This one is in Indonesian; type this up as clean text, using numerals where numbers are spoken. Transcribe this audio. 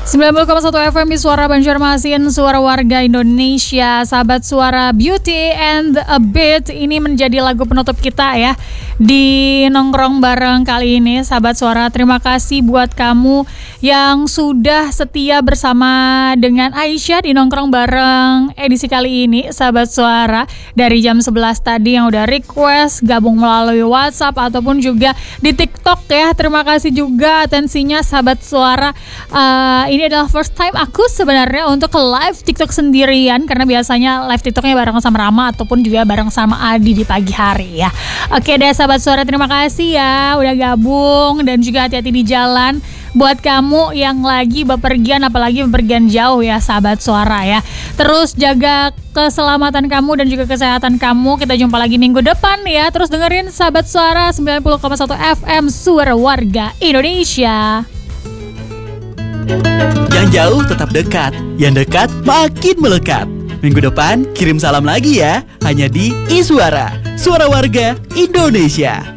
90,1 FM di Suara Banjarmasin, Suara Warga Indonesia. Sahabat Suara, Beauty and a Beat ini menjadi lagu penutup kita ya di Nongkrong Bareng kali ini. Sahabat Suara, terima kasih buat kamu yang sudah setia bersama dengan Aisyah di Nongkrong Bareng edisi kali ini. Sahabat Suara, dari jam 11 tadi yang udah request gabung melalui WhatsApp ataupun juga di TikTok ya. Terima kasih juga atensinya Sahabat Suara. Ini adalah first time aku sebenarnya untuk ke live TikTok sendirian, karena biasanya live TikToknya bareng sama Rama ataupun juga bareng sama Adi di pagi hari ya. Oke deh Sahabat Suara, terima kasih ya udah gabung, dan juga hati-hati di jalan buat kamu yang lagi bepergian, apalagi bepergian jauh ya Sahabat Suara ya. Terus jaga keselamatan kamu dan juga kesehatan kamu. Kita jumpa lagi minggu depan ya. Terus dengerin Sahabat Suara 90,1 FM Suara Warga Indonesia. Yang jauh tetap dekat, yang dekat makin melekat. Minggu depan kirim salam lagi ya, hanya di Iswara, Suara Warga Indonesia.